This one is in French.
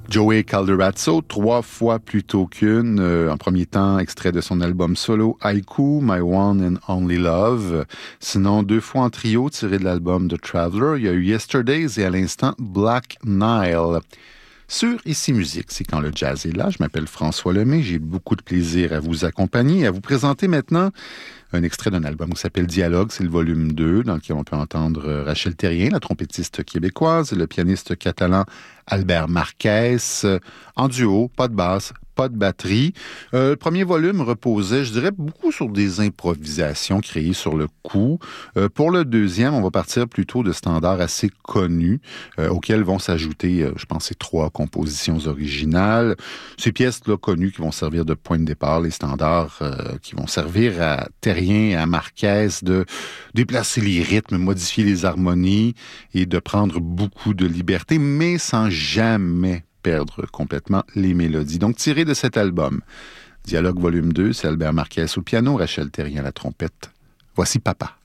Joey Calderazzo, 3 fois plutôt qu'une. En premier temps, extrait de son album solo Haiku, My One and Only Love. Sinon, 2 fois en trio tiré de l'album The Traveler. Il y a eu Yesterdays et à l'instant Black Nile. Sur Ici Musique, c'est quand le jazz est là. Je m'appelle François Lemay. J'ai beaucoup de plaisir à vous accompagner et à vous présenter maintenant un extrait d'un album qui s'appelle Dialogue. C'est le volume 2 dans lequel on peut entendre Rachel Terrien, la trompettiste québécoise, et le pianiste catalan Albert Marquès, en duo, pas de basse, pas de batterie. Le premier volume reposait, je dirais, beaucoup sur des improvisations créées sur le coup. Pour le deuxième, on va partir plutôt de standards assez connus, auxquels vont s'ajouter, je pense, ces 3 compositions originales. Ces pièces-là connues qui vont servir de point de départ, les standards qui vont servir à Terrien et à Marquès de déplacer les rythmes, modifier les harmonies et de prendre beaucoup de liberté, mais sans jamais perdre complètement les mélodies. Donc, tiré de cet album, Dialogue volume 2, c'est Albert Marquès au piano, Rachel Terrien à la trompette. Voici Papa.